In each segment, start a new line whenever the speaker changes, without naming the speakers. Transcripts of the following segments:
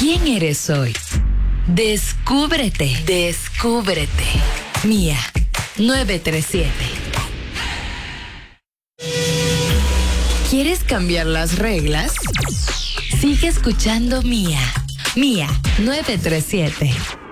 ¿Quién eres hoy? Descúbrete. Descúbrete. Mía 937. ¿Quieres cambiar las reglas? Sigue escuchando Mía 937.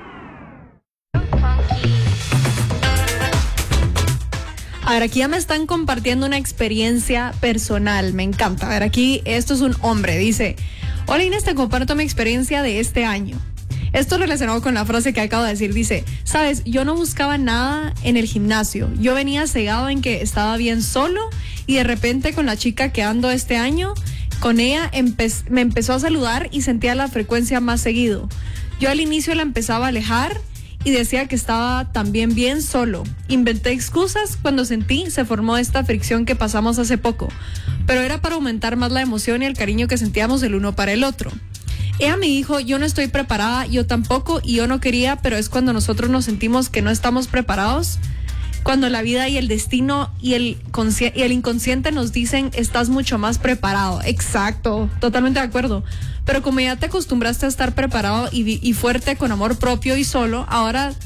A ver, aquí ya me están compartiendo una experiencia personal, me encanta. A ver, aquí esto es un hombre, dice: hola Inés, te comparto mi experiencia de este año. Esto relacionado con la frase que acabo de decir, dice: sabes, yo no buscaba nada en el gimnasio, yo venía cegado en que estaba bien solo y de repente con la chica que ando este año, con ella me empezó a saludar y sentía la frecuencia más seguido. Yo al inicio la empezaba a alejar y decía que estaba también bien solo. Inventé excusas cuando se formó esta fricción que pasamos hace poco, pero era para aumentar más la emoción y el cariño que sentíamos el uno para el otro. Ella me dijo: yo no estoy preparada, yo tampoco, y yo no quería, pero es cuando nosotros nos sentimos que no estamos preparados, cuando la vida y el destino y el inconsciente nos dicen: estás mucho más preparado. Exacto, totalmente de acuerdo. Pero como ya te acostumbraste a estar preparado y fuerte, con amor propio y solo, ahora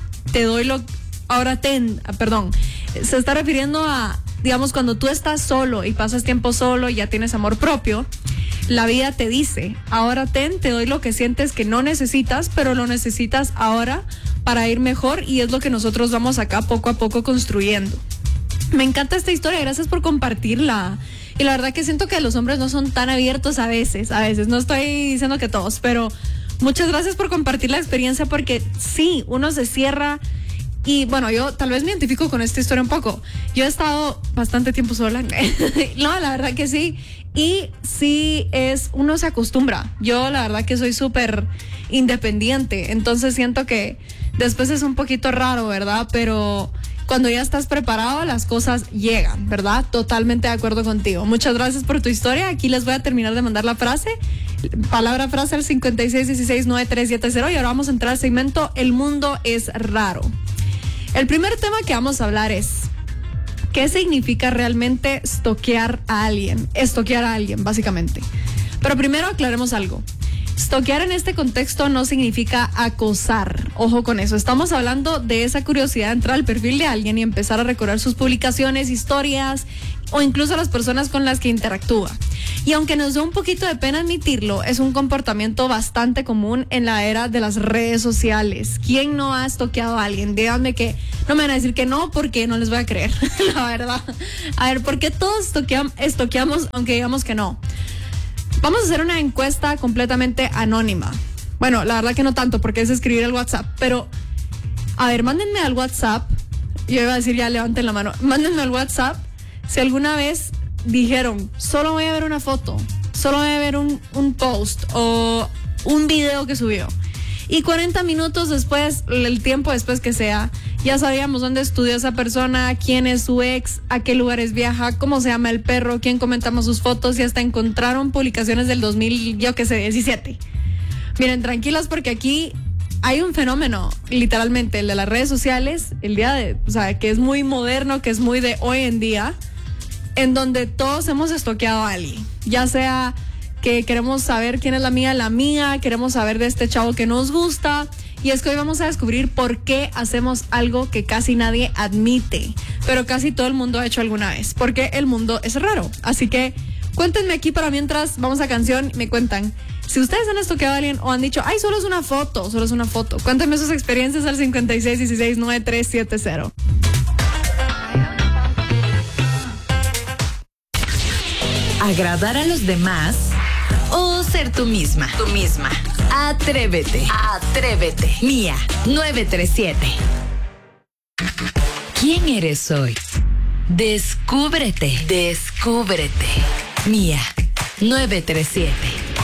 se está refiriendo a, digamos, cuando tú estás solo y pasas tiempo solo y ya tienes amor propio, la vida te dice: ahora te doy lo que sientes que no necesitas, pero lo necesitas ahora para ir mejor, y es lo que nosotros vamos acá poco a poco construyendo. Me encanta esta historia, gracias por compartirla. Y la verdad que siento que los hombres no son tan abiertos a veces, no estoy diciendo que todos, pero muchas gracias por compartir la experiencia, porque sí, uno se cierra. Y bueno, yo tal vez me identifico con esta historia un poco. Yo he estado bastante tiempo sola. No, la verdad que sí. Y sí, uno se acostumbra. Yo la verdad que soy súper independiente, entonces siento que después es un poquito raro, ¿verdad? Pero cuando ya estás preparado, las cosas llegan, ¿verdad? Totalmente de acuerdo contigo. Muchas gracias por tu historia. Aquí les voy a terminar de mandar la frase. Palabra frase al 56169370. Y ahora vamos a entrar al segmento El mundo es raro. El primer tema que vamos a hablar es: ¿qué significa realmente stalkear a alguien? Stalkear a alguien, básicamente. Pero primero aclaremos algo. Stalkear en este contexto no significa acosar. Ojo con eso. Estamos hablando de esa curiosidad de entrar al perfil de alguien y empezar a recorrer sus publicaciones, historias o incluso las personas con las que interactúa. Y aunque nos da un poquito de pena admitirlo, es un comportamiento bastante común en la era de las redes sociales. ¿Quién no ha stalkeado a alguien? Díganme que no me van a decir que no, porque no les voy a creer, la verdad. A ver, ¿por qué todos stalkeamos aunque digamos que no? Vamos a hacer una encuesta completamente anónima. Bueno, la verdad que no tanto, porque es escribir el WhatsApp. Pero, a ver, mándenme al WhatsApp. Yo iba a decir ya, levanten la mano. Mándenme al WhatsApp si alguna vez dijeron: solo voy a ver una foto, solo voy a ver un post o un video que subió. Y 40 minutos después, el tiempo después que sea, ya sabíamos dónde estudió esa persona, quién es su ex, a qué lugares viaja, cómo se llama el perro, quién comentamos sus fotos, y hasta encontraron publicaciones del 2017. Miren, tranquilas, porque aquí hay un fenómeno, literalmente, el de las redes sociales, que es muy moderno, que es muy de hoy en día, en donde todos hemos stalkeado a alguien, ya sea que queremos saber quién es la mía, queremos saber de este chavo que nos gusta. Y es que hoy vamos a descubrir por qué hacemos algo que casi nadie admite, pero casi todo el mundo ha hecho alguna vez, porque el mundo es raro. Así que cuéntenme aquí, para mientras vamos a canción, me cuentan si ustedes han stalkeado a alguien o han dicho: ay, solo es una foto. Cuéntenme sus experiencias al 56169370.
¿Agradar a los demás o ser tú misma? Atrévete. Mía 937. ¿Quién eres hoy? Descúbrete. Mía 937.